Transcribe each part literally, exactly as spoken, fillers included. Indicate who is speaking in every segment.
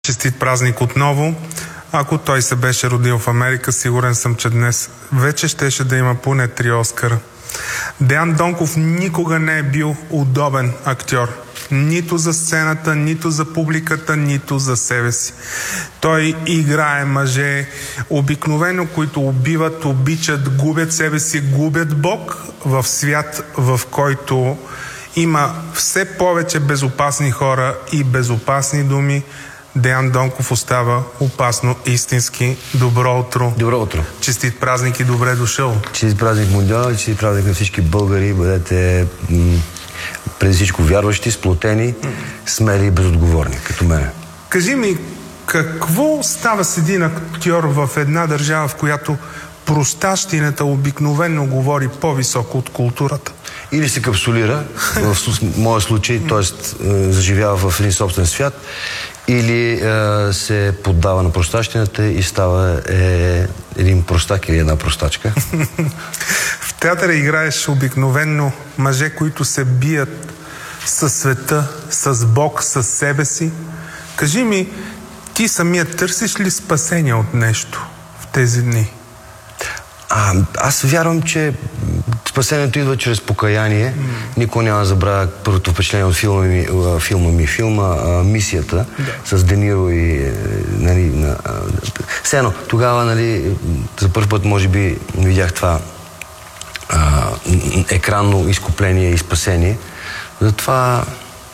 Speaker 1: Честит празник отново. Ако той се беше родил в Америка, сигурен съм, че днес вече щеше да има поне три Оскара. Деян Донков никога не е бил удобен актьор. Нито за сцената, нито за публиката, нито за себе си. Той играе мъже, обикновено, които убиват, обичат, губят себе си, губят Бог в свят, в който има все повече безопасни хора и безопасни думи. Деян Донков остава опасно истински. Добро утро.
Speaker 2: Добро утро.
Speaker 1: Честит празник и добре дошъл.
Speaker 2: Честит празник Мондиал, честит празник на всички българи. Бъдете м- преди всичко вярващи, сплотени, смели и безотговорни, като мене.
Speaker 1: Кажи ми, какво става с един актьор в една държава, в която простащината обикновено говори по-високо от културата?
Speaker 2: Или се капсулира, в моя случай, т.е. заживява в един собствен свят, или е, се поддава на простащината и става е, един простак или една простачка.
Speaker 1: В театъра играеш обикновенно мъже, които се бият със света, с Бог, с себе си. Кажи ми, ти самият търсиш ли спасение от нещо в тези дни?
Speaker 2: А, аз вярвам, че спасението идва чрез покаяние. Mm. Никой няма да забравя първото впечатление от филма ми, филма, ми, филма а, Мисията, да. С Де Ниро и нали, на, а, все едно, тогава нали, за първ път може би видях това а, екранно изкупление и спасение. Затова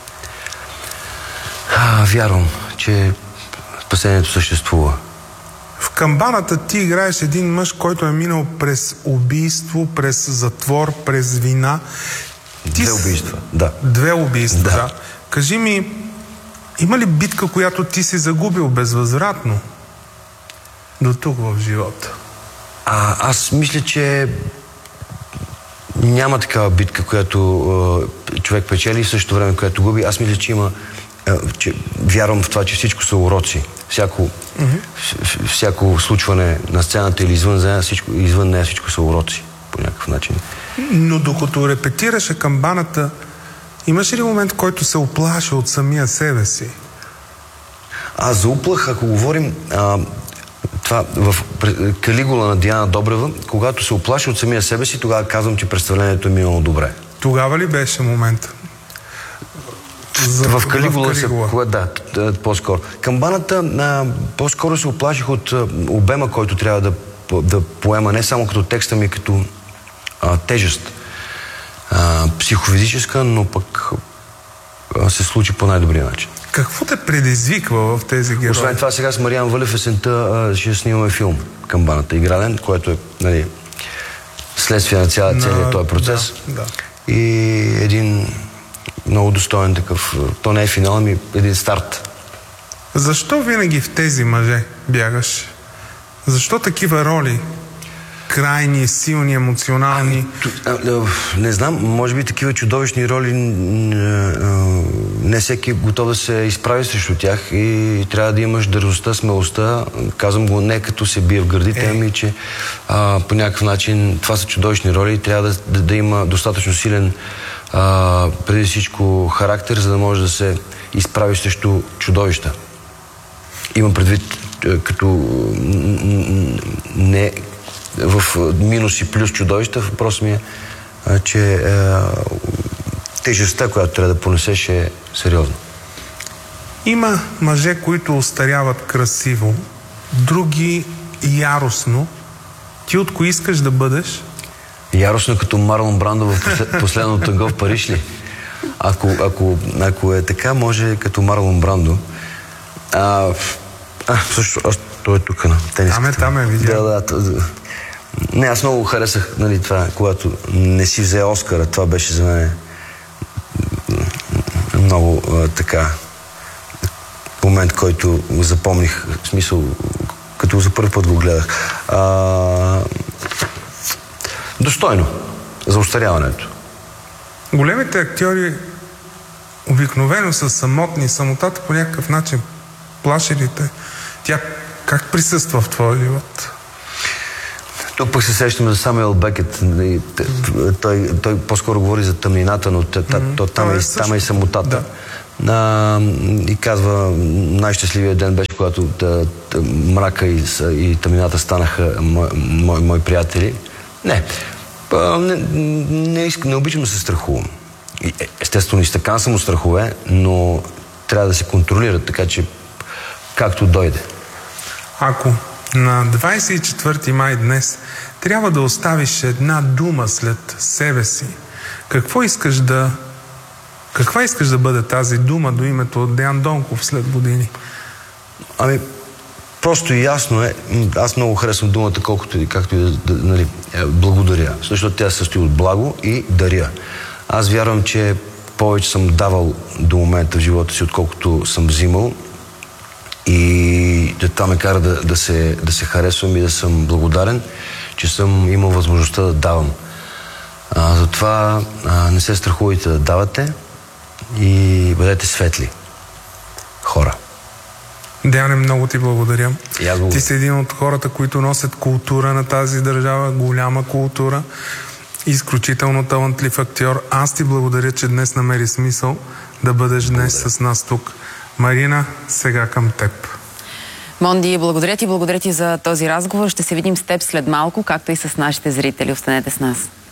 Speaker 2: а, вярвам, че спасението съществува.
Speaker 1: В камбаната ти играеш един мъж, който е минал през убийство, през затвор, през вина.
Speaker 2: Ти Две убийства, да.
Speaker 1: Две убийства, да. да. Кажи ми, има ли битка, която ти си загубил безвъзвратно до тук в живота?
Speaker 2: А, аз мисля, че няма такава битка, която е, човек печели и в същото време, която губи. Аз мисля, че има че вярвам в това, че всичко са уроци. Всяко, mm-hmm. всяко случване на сцената или извън нея, всичко, извън нея всичко са уроци по някакъв начин.
Speaker 1: Но докато репетираше камбаната, имаше ли момент, в който се оплаши от самия себе си?
Speaker 2: Аз зауплах, ако говорим а, това в Калигула на Диана Добрева, когато се оплаши от самия себе си, тогава казвам, че представлението е минало добре.
Speaker 1: Тогава ли беше момент?
Speaker 2: За, в Калигула, в Калигула. Се, да, по-скоро. Камбаната а, по-скоро се оплаших от а, обема, който трябва да, да поема, не само като текста ми, като а, тежест. А, психофизическа, но пък а, се случи по най-добрия начин.
Speaker 1: Какво те предизвиква в тези герои?
Speaker 2: Освен това, сега с Мариан Вълев есента а, ще снимаме филм Камбаната игрален, което е нали, следствие на цял, целият този процес.
Speaker 1: Да, да.
Speaker 2: И един много достоен такъв. То не е финал, ами един старт.
Speaker 1: Защо винаги в тези мъже бягаш? Защо такива роли? Крайни, силни, емоционални?
Speaker 2: Не знам, може би такива чудовищни роли не всеки готов да се изправи срещу тях и трябва да имаш дързостта, смелостта. Казвам го не като се бие в гърдите, е. ами че а, по някакъв начин това са чудовищни роли и трябва да, да, да има достатъчно силен Uh, преди всичко характер, за да може да се изправи срещу чудовища. Имам предвид като не в минус и плюс чудовища. Въпрос ми е, че uh, тежестта, която трябва да понесеш е сериозна.
Speaker 1: Има мъже, които остаряват красиво, други яростно. Ти от кои искаш да бъдеш?
Speaker 2: Яростно като Марлон Брандо в последното танго в Париж ли? Ако, ако, ако е така, може като Марлон Брандо. А, а също, аз, той е тук на тениската.
Speaker 1: Там е, там е, видя.
Speaker 2: Да, да. Не, аз много харесах, нали, това, когато не си взе Оскара. Това беше за мен много а, така момент, който запомних, в смисъл, като за първи път го гледах. А, Достойно за остаряването.
Speaker 1: Големите актьори обикновено са самотни. Самотата по някакъв начин плаши ли те? Тя как присъства в твоя живот?
Speaker 2: Тук пък се сещаме за Самуел Бекет. Той, той по-скоро говори за тъмнината, но mm-hmm. то, там, е, там е и самотата. Да. А, и казва, най-щастливият ден беше, когато да, да, мрака и, и тъмнината станаха мои, мои, мои приятели. Не, а, не, не, искам, не обичам да се страхувам. Естествено, изтъкан съм от страхове, но трябва да се контролират, така че както дойде.
Speaker 1: Ако на двадесет и четвърти май днес трябва да оставиш една дума след себе си, какво искаш да каква искаш да бъде тази дума до името от Деян Донков след години?
Speaker 2: Ами, просто и ясно е. Аз много харесвам думата, колкото и както и да, нали, благодаря. Защото тя се състои от благо и даря. Аз вярвам, че повече съм давал до момента в живота си, отколкото съм взимал. И това ме кара да, да, се, да се харесвам и да съм благодарен, че съм имал възможността да давам. А, затова а, не се страхувайте да давате и бъдете светли хора.
Speaker 1: Деяне, много ти благодаря.
Speaker 2: благодаря.
Speaker 1: Ти си един от хората, които носят култура на тази държава, голяма култура, изключително талантлив актьор. Аз ти благодаря, че днес намери смисъл да бъдеш днес благодаря. С нас тук. Марина, сега към теб.
Speaker 3: Монди, благодаря ти, благодаря ти за този разговор. Ще се видим с теб след малко, както и с нашите зрители. Останете с нас.